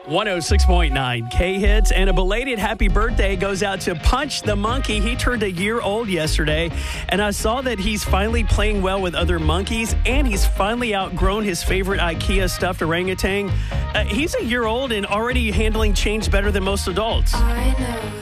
106.9 K-Hits, and a belated happy birthday goes out to Punch the Monkey. He turned a year old yesterday, and I saw that he's finally playing well with other monkeys, and he's finally outgrown his favorite IKEA stuffed orangutan. He's a year old and already handling change better than most adults. I know.